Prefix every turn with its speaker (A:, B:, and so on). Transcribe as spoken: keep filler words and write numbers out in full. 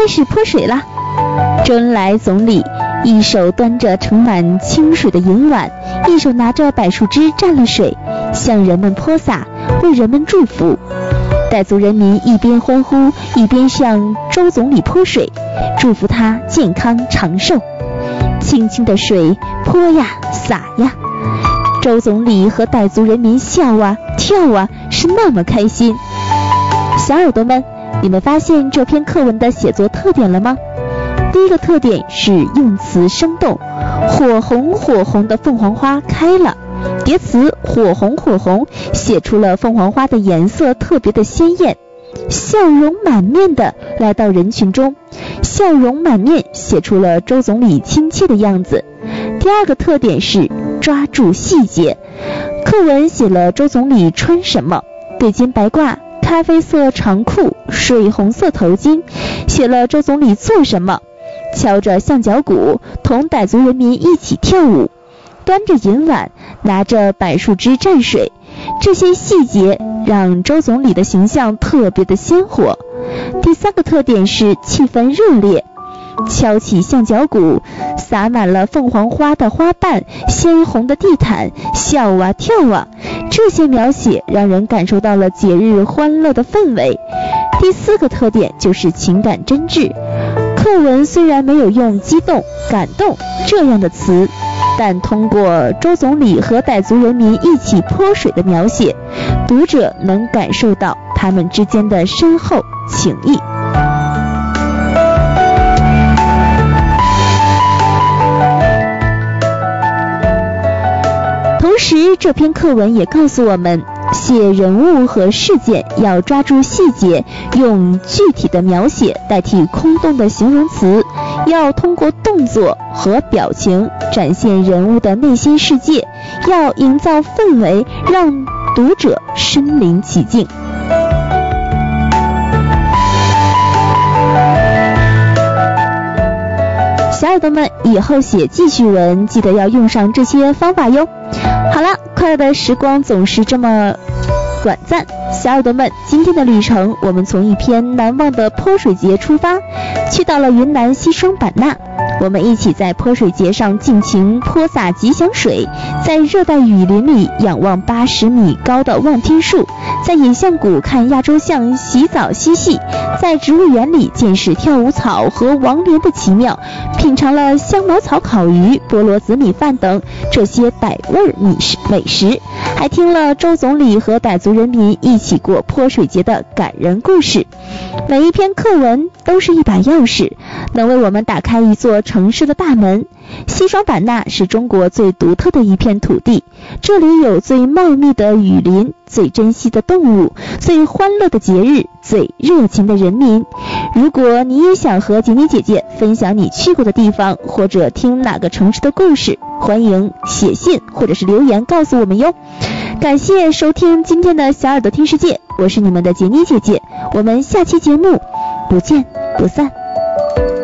A: 开始泼水了。周恩来总理一手端着盛满清水的银碗，一手拿着柏树枝蘸了水，向人们泼洒，为人们祝福。傣族人民一边欢呼，一边向周总理泼水，祝福他健康长寿。轻轻的水泼呀洒呀，周总理和傣族人民笑啊跳啊，是那么开心。小耳朵们，你们发现这篇课文的写作特点了吗？第一个特点是用词生动，火红火红的凤凰花开了，叠词火红火红写出了凤凰花的颜色特别的鲜艳，笑容满面的来到人群中，笑容满面写出了周总理亲切的样子。第二个特点是抓住细节，课文写了周总理穿什么，对肩白褂、咖啡色长裤、水红色头巾，写了周总理做什么，敲着象脚鼓同傣族人民一起跳舞，端着银碗，拿着柏树枝蘸水，这些细节让周总理的形象特别的鲜活。第三个特点是气氛热烈，敲起象脚鼓，洒满了凤凰花的花瓣，鲜红的地毯，笑啊跳啊，这些描写让人感受到了节日欢乐的氛围。第四个特点就是情感真挚，课文虽然没有用激动、感动这样的词，但通过周总理和傣族人民一起泼水的描写，读者能感受到他们之间的深厚情谊。同时，这篇课文也告诉我们，写人物和事件要抓住细节，用具体的描写代替空洞的形容词，要通过动作和表情展现人物的内心世界，要营造氛围，让读者身临其境。小耳朵们，以后写记叙文记得要用上这些方法哟。好了，快乐的时光总是这么短暂，小耳朵们，今天的旅程我们从一篇难忘的泼水节出发，去到了云南西双版纳。我们一起在泼水节上尽情泼洒吉祥水，在热带雨林里仰望八十米高的望天树，在野象谷看亚洲象洗澡嬉戏，在植物园里见识跳舞草和王莲的奇妙，品尝了香茅草烤鱼、菠萝紫米饭等这些傣味美食美食，还听了周总理和傣族人民一起过泼水节的感人故事。每一篇课文都是一把钥匙，能为我们打开一座城市的大门。西双版纳是中国最独特的一片土地，这里有最茂密的雨林，最珍惜的动物，最欢乐的节日，最热情的人民。如果你也想和杰妮姐姐分享你去过的地方，或者听哪个城市的故事，欢迎写信或者是留言告诉我们哟。感谢收听今天的小耳朵听世界，我是你们的杰妮姐姐，我们下期节目不见不散。